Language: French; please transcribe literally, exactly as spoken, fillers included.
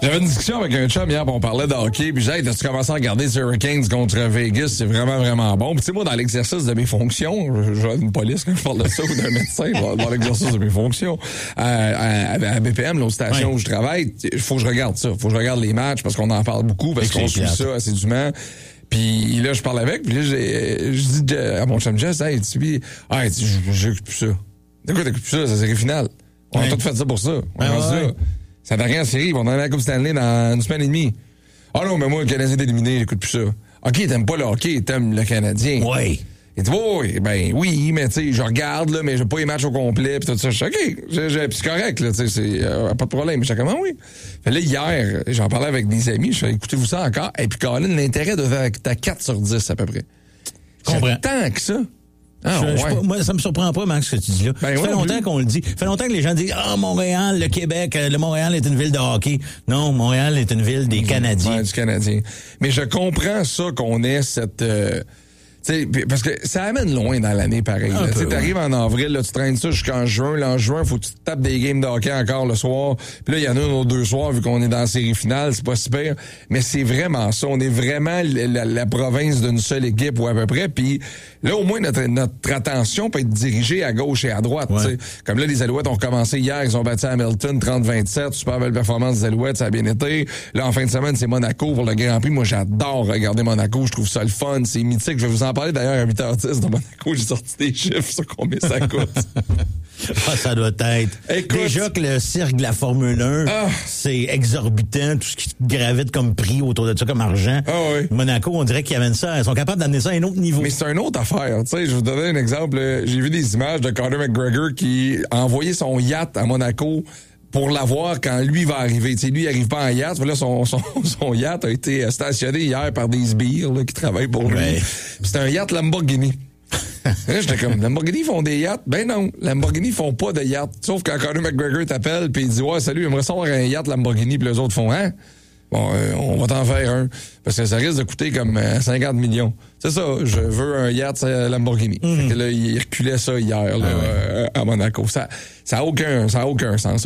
J'avais une discussion avec un chum hier, puis on parlait de hockey, puis j'ai dit, hey, t'as-tu commencé à regarder les Hurricanes contre Vegas? C'est vraiment, vraiment bon. Puis tu sais, moi, dans l'exercice de mes fonctions, j'ai une police quand je parle de ça, ou d'un médecin, dans l'exercice de mes fonctions, à, à, à B P M, l'autre station ouais. où je travaille, il faut que je regarde ça. Faut que je regarde les matchs, parce qu'on en parle beaucoup, parce qu'on suit ça assidûment. Puis là, je parle avec, puis là, j'ai, je dis à mon chum Jess, hey, tu dis, hey, j'écoute plus ça. De quoi t'écoutes plus ça? C'est la série finale. On ouais. a tout fait ça pour ça. On ah, ouais. ça. Ça n'a rien en série. On en a la Coupe Stanley dans une semaine et demie. Ah non, mais moi, le Canadien est éliminé, j'écoute plus ça. OK, t'aimes pas le hockey, t'aimes le Canadien. Oui. Il dit, oui, ben oui, mais tu sais, je regarde, là, mais j'ai pas les matchs au complet, pis tout ça. Je suis OK, j'ai, j'ai, pis c'est correct, là, tu sais, c'est euh, pas de problème. Mais je suis comme, oui. Fait là, hier, j'en parlais avec des amis, je fais, écoutez-vous ça encore. Et puis, Colin, l'intérêt de faire à quatre sur dix, à peu près. Je comprends. Tant que ça. Ah, je, ouais. je, moi, ça me surprend pas, Max, ce que tu dis là. Ben, ça fait ouais, longtemps plus. qu'on le dit. Ça fait longtemps que les gens disent, ah, oh, Montréal, le Québec, le Montréal est une ville de hockey. Non, Montréal est une ville des Canadiens. Ouais, du Canadien. Mais je comprends ça qu'on ait cette, euh, t'sais, parce que ça amène loin dans l'année, pareil. Tu t'arrives ouais. en avril, là, tu traînes ça jusqu'en juin. Là, en juin, faut que tu te tapes des games de hockey encore le soir. Puis là, il y en a un ou deux soirs, vu qu'on est dans la série finale, c'est pas si pire. Mais c'est vraiment ça. On est vraiment la, la, la province d'une seule équipe, ou à peu près. Puis là, au moins, notre, notre attention peut être dirigée à gauche et à droite. Ouais. Comme là, les Alouettes ont commencé hier, ils ont battu Hamilton trente à vingt-sept. Super belle performance des Alouettes, ça a bien été. Là, en fin de semaine, c'est Monaco pour le Grand Prix. Moi, j'adore regarder Monaco. Je trouve ça le fun. C'est mythique. Je vais vous en parler d'ailleurs à huit heures dix de Monaco. J'ai sorti des chiffres sur combien ça coûte. Ah, ça doit être. Écoute, déjà que le cirque de la Formule un, ah, c'est exorbitant, tout ce qui gravite comme prix autour de ça, comme argent. Ah oui. Monaco, on dirait qu'ils amènent ça, ils sont capables d'amener ça à un autre niveau. Mais c'est une autre affaire. Tu sais, je vais vous donner un exemple. J'ai vu des images de Conor McGregor qui a envoyé son yacht à Monaco pour l'avoir quand lui va arriver. Tu sais, lui, il arrive pas en yacht. Là, son, son, son yacht a été stationné hier par des sbires là, qui travaillent pour lui. Ouais. C'est un yacht Lamborghini. Là, j'étais comme, Lamborghini font des yachts? Ben non, Lamborghini font pas de yachts. Sauf quand Conor McGregor t'appelle pis il dit, ouais, salut, j'aimerais savoir un yacht Lamborghini, pis les autres font, hein? Bon, euh, on va t'en faire un. Parce que ça risque de coûter comme euh, cinquante millions. C'est ça, je veux un yacht Lamborghini. Mm-hmm. Fait que là, il reculait ça hier, là, ah ouais. euh, à Monaco. Ça, ça a aucun, ça a aucun sens.